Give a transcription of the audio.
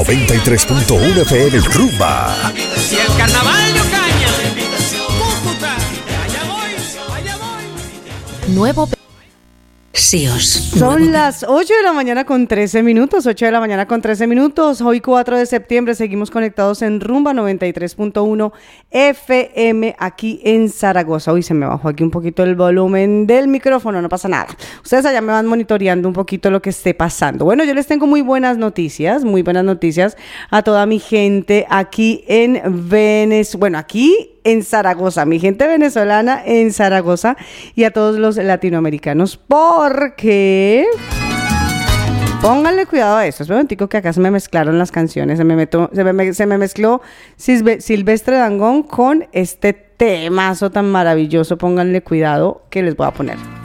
93.1 FM Rumba. Si el carnaval no caña, Cúcuta, allá voy. Nuevo Síos. Son las 8 de la mañana con 13 minutos, 8 de la mañana con 13 minutos. Hoy 4 de septiembre seguimos conectados en Rumba 93.1 FM aquí en Zaragoza. Hoy se me bajó aquí un poquito el volumen del micrófono, no pasa nada. Ustedes allá me van monitoreando un poquito lo que esté pasando. Bueno, yo les tengo muy buenas noticias a toda mi gente aquí en Venezuela. Bueno, aquí en Zaragoza, mi gente venezolana en Zaragoza y a todos los latinoamericanos, porque pónganle cuidado a esto. Es un momentico que acá se me mezclaron las canciones, se me mezcló Silvestre Dangond con este temazo tan maravilloso. Pónganle cuidado que les voy a poner.